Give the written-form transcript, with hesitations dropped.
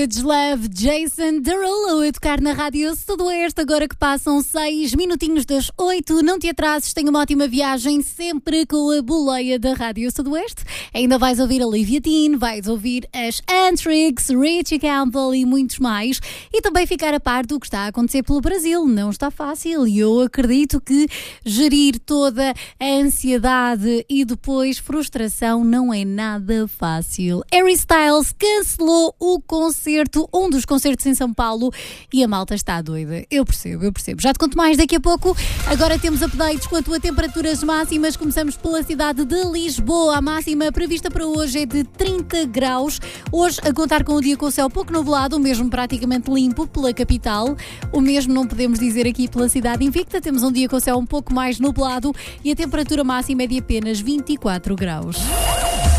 Love, Jason Derulo a tocar na Rádio Sudoeste, agora que passam 6 minutinhos das 8. Não te atrases, tenha uma ótima viagem sempre com a boleia da Rádio Sudoeste. Ainda vais ouvir a Olivia Dean, vais ouvir as Antrix, Richie Campbell e muitos mais. E também ficar a par do que está a acontecer pelo Brasil. Não está fácil e eu acredito que gerir toda a ansiedade e depois frustração não é nada fácil. Harry Styles cancelou o concerto, um dos concertos em São Paulo, e a malta está doida. Eu percebo. Já te conto mais daqui a pouco. Agora temos updates quanto a temperaturas máximas. Começamos pela cidade de Lisboa. A máxima prevista para hoje é de 30 graus. Hoje, a contar com o dia com o céu pouco nublado, o mesmo praticamente limpo pela capital. O mesmo não podemos dizer aqui pela cidade invicta. Temos um dia com o céu um pouco mais nublado e a temperatura máxima é de apenas 24 graus.